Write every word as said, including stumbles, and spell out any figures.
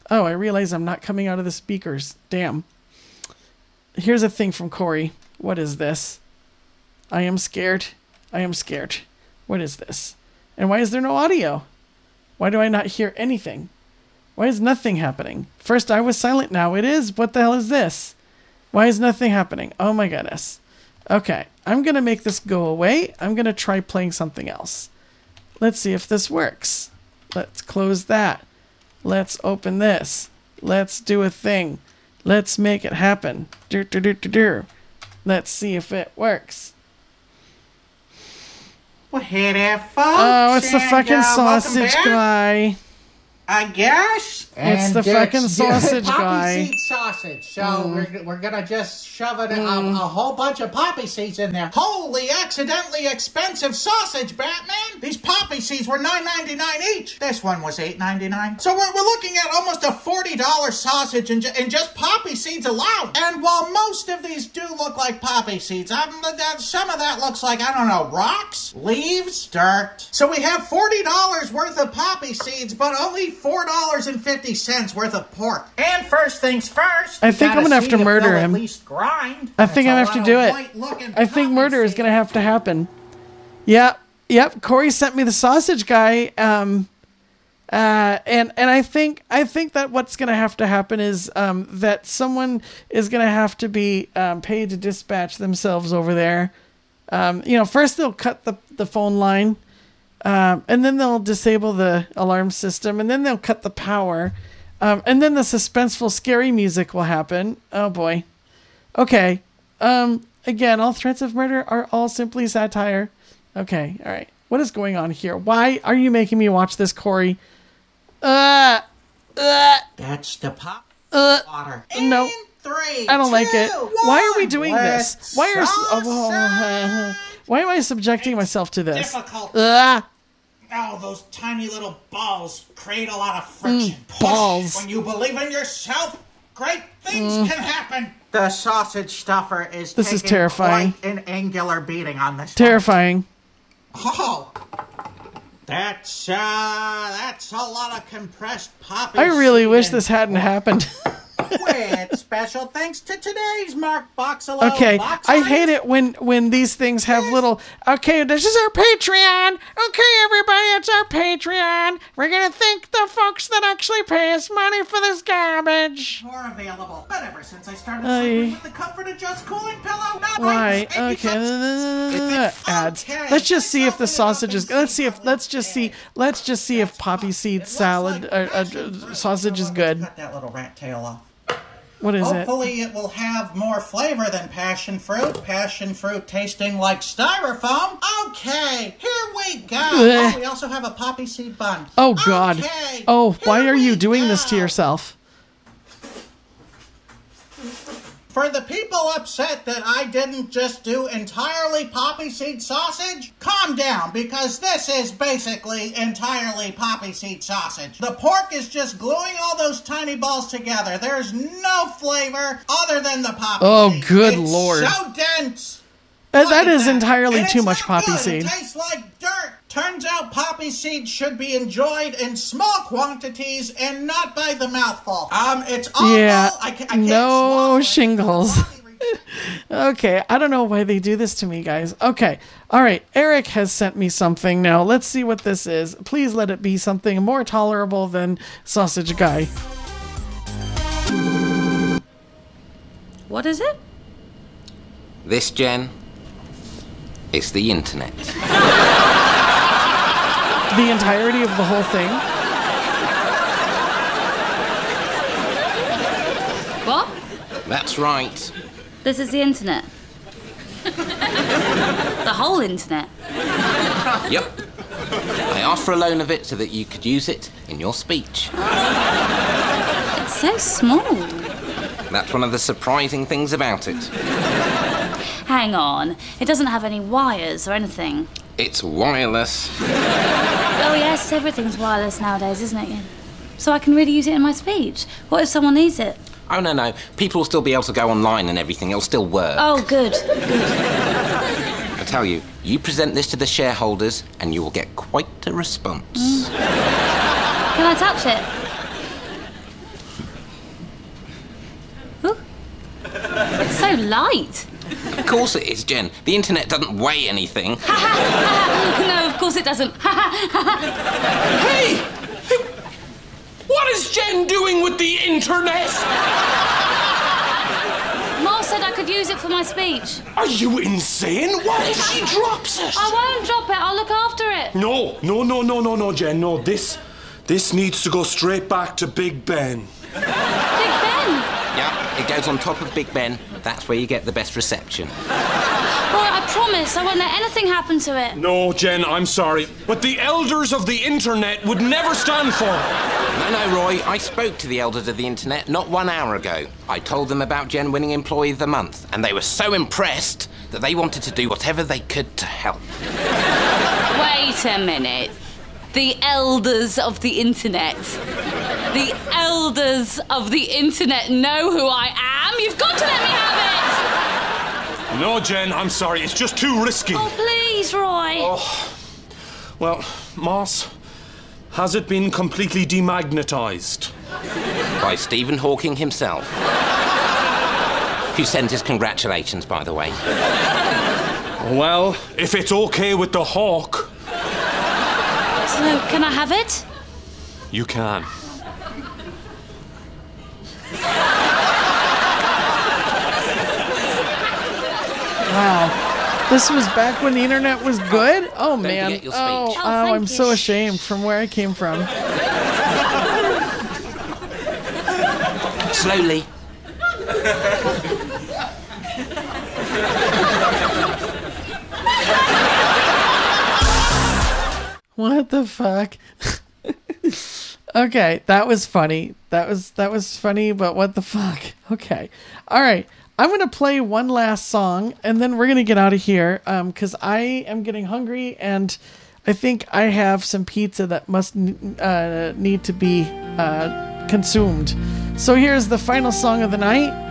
Oh, I realize I'm not coming out of the speakers. Damn. Here's a thing from Corey. What is this? I am scared. I am scared. What is this? And why is there no audio? Why do I not hear anything? Why is nothing happening? First I was silent, now it is. What the hell is this? Why is nothing happening? Oh my goodness. Okay, I'm going to make this go away. I'm going to try playing something else. Let's see if this works. Let's close that. Let's open this. Let's do a thing. Let's make it happen. Dur, dur, dur, dur, dur. Let's see if it works. Well, hey there, folks. Oh, it's the and, fucking uh, sausage guy. I guess. It's the fucking sausage guy. Poppy seed sausage. So mm. we're, we're gonna just shove it, mm. a, a whole bunch of poppy seeds in there. Holy accidentally expensive sausage, Batman! These poppy seeds were nine ninety-nine each. This one was eight ninety-nine. So we're, we're looking at almost a forty dollar sausage in, ju- in just poppy seeds alone. And while most of these do look like poppy seeds, um, that, some of that looks like, I don't know, rocks, leaves, dirt. So we have forty dollars worth of poppy seeds, but only four dollars and fifty cents worth of pork. And first things first, I think I'm gonna have to murder him. At least grind. I think I'm gonna have to do it. I think murder is gonna have to happen. Yep, yep. Corey sent me the sausage guy, um, uh, and and I think I think that what's gonna have to happen is um, that someone is gonna have to be um, paid to dispatch themselves over there. Um, you know, first they'll cut the the phone line. Um, and then they'll disable the alarm system, and then they'll cut the power, um, and then the suspenseful, scary music will happen. Oh boy. Okay. Um, again, all threats of murder are all simply satire. Okay. All right. What is going on here? Why are you making me watch this, Corey? Uh, uh, That's the pop uh, water. No. Three, I don't two, like it. One. Why are we doing Let's this? Why are oh, oh, why am I subjecting it's myself to this? Difficult. Uh, Oh, those tiny little balls create a lot of friction. Mm, Push. balls. When you believe in yourself, great things mm. can happen. The sausage stuffer is this taking is terrifying. Quite an angular beating on this. Terrifying. One. Oh, that's uh, that's a lot of compressed poppy. I really wish this hadn't happened. With special thanks to today's Mark Boxalo. Okay, Box I hate it when when these things have yes. little. Okay, this is our Patreon. Okay, everybody, it's our Patreon. We're gonna thank the folks that actually pay us money for this garbage. More available. But ever since I started uh, sleeping with the Comfort Adjust cooling pillow. Now why? Okay. Ads. Okay. Let's just see if the sausage is. Let's see if. Let's just see. Let's just see if poppy seed salad uh, uh, sausage is good. Cut that little rat tail off. What is Hopefully it? Hopefully it will have more flavor than passion fruit. Passion fruit tasting like styrofoam. Okay, here we go. Oh, we also have a poppy seed bun. Oh, God. Okay, oh, why are you doing go. this to yourself? For the people upset that I didn't just do entirely poppy seed sausage, calm down, because this is basically entirely poppy seed sausage. The pork is just gluing all those tiny balls together. There's no flavor other than the poppy oh, seed. Oh, good it's Lord. so dense. Uh, that is that. entirely and too much poppy good. seed. It tastes like dirt. Turns out poppy seeds should be enjoyed in small quantities and not by the mouthful. Um, it's all yeah, I ca- I can't no shingles. Okay, I don't know why they do this to me, guys. Okay, all right. Eric has sent me something now. Let's see what this is. Please let it be something more tolerable than Sausage Guy. What is it? This, Jen, is the internet. The entirety of the whole thing? What? That's right. This is the internet. The whole internet. Yep. I asked for a loan of it so that you could use it in your speech. It's so small. That's one of the surprising things about it. Hang on. It doesn't have any wires or anything. It's wireless. Oh, yes, everything's wireless nowadays, isn't it? So I can really use it in my speech. What if someone needs it? Oh, no, no. People will still be able to go online and everything. It'll still work. Oh, good. Good. I tell you, you present this to the shareholders and you will get quite a response. Mm. Can I touch it? light. Of course it is, Jen. The internet doesn't weigh anything. No, of course it doesn't. Hey! What is Jen doing with the internet? Ma said I could use it for my speech. Are you insane? What if she drops it? I won't drop it. I'll look after it. No, no, no, no, no, no, Jen. No, this, this needs to go straight back to Big Ben. Big Ben? Yeah, it goes on top of Big Ben. That's where you get the best reception. Roy, I promise I won't let anything happen to it. No, Jen, I'm sorry, but the elders of the internet would never stand for it. No, no, Roy, I spoke to the elders of the internet not one hour ago. I told them about Jen winning Employee of the Month, and they were so impressed that they wanted to do whatever they could to help. Wait a minute. The elders of the internet. The elders of the internet know who I am. You've got to let me have it. No, Jen, I'm sorry. It's just too risky. Oh, please, Roy. Oh. Well, Moss, has it been completely demagnetized? By Stephen Hawking himself. Who sent his congratulations, by the way. Well, if it's okay with the hawk... So, can I have it? You can. Wow. This was back when the internet was good? Oh, Don't man. forget your Oh, speech. oh, Oh, thank I'm you. so ashamed from where I came from. Slowly. What the fuck? Okay, that was funny. That was that was funny, but what the fuck? Okay. All right. I'm going to play one last song and then we're going to get out of here um cuz I am getting hungry and I think I have some pizza that must uh, need to be uh, consumed. So here's the final song of the night.